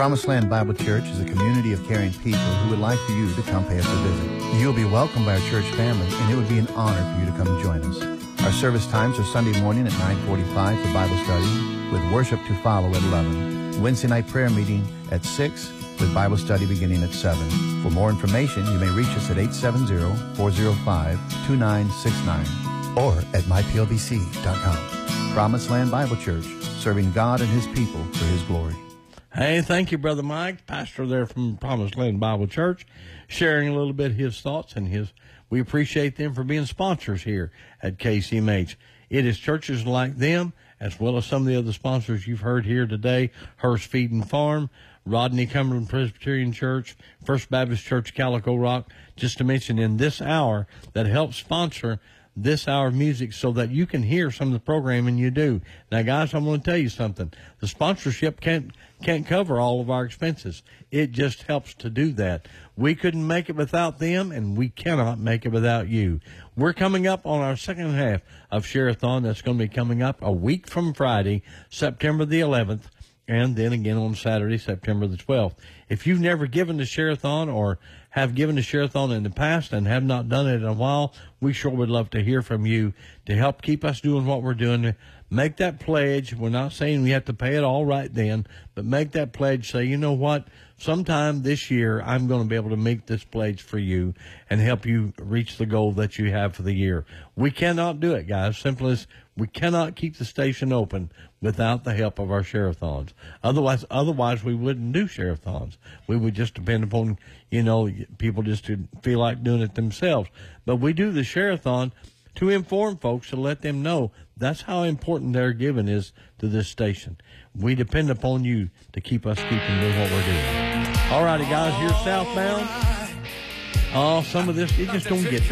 Promised Land Bible Church is a community of caring people who would like for you to come pay us a visit. You'll be welcomed by our church family, and it would be an honor for you to come join us. Our service times are Sunday morning at 9:45 for Bible study, with worship to follow at 11. Wednesday night prayer meeting at 6, with Bible study beginning at 7. For more information, you may reach us at 870-405-2969 or at myplbc.com. Promised Land Bible Church, serving God and His people for His glory. Hey, thank you, Brother Mike, pastor there from Promised Land Bible Church, sharing a little bit of his thoughts and we appreciate them for being sponsors here at KCMH. It is churches like them, as well as some of the other sponsors you've heard here today, Hurst Feed and Farm, Rodney Cumberland Presbyterian Church, First Baptist Church Calico Rock, just to mention in this hour, that helps sponsor this hour of music so that you can hear some of the programming you do. Now, guys, I'm going to tell you something. The sponsorship can't cover all of our expenses. It just helps to do that. We couldn't make it without them, and we cannot make it without you. We're coming up on our second half of Share-a-thon. That's going to be coming up a week from Friday, September the 11th, and then again on Saturday, September the 12th. If you've never given to Share-a-thon or have given to Share-a-thon in the past and have not done it in a while, we sure would love to hear from you to help keep us doing what we're doing. Make that pledge. We're not saying we have to pay it all right then, but make that pledge. Say, you know what? Sometime this year, I'm going to be able to make this pledge for you and help you reach the goal that you have for the year. We cannot do it, guys. Simple as we cannot keep the station open without the help of our Share-a-thons. Otherwise we wouldn't do Share-a-thons. We would just depend upon, people just to feel like doing it themselves. But we do the Share-a-thon to inform folks, to let them know that's how important their giving is to this station. We depend upon you to keep us doing what we're doing. All righty, guys, here's Southbound. Oh, some of this, it just don't get